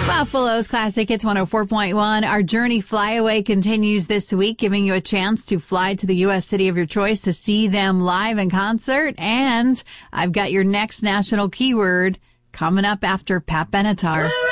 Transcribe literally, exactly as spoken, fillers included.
Buffalo's Classic Hits one oh four point one. Our Journey Flyaway continues this week, giving you a chance to fly to the U S city of your choice to see them live in concert. And I've got your next national keyword coming up after Pat Benatar.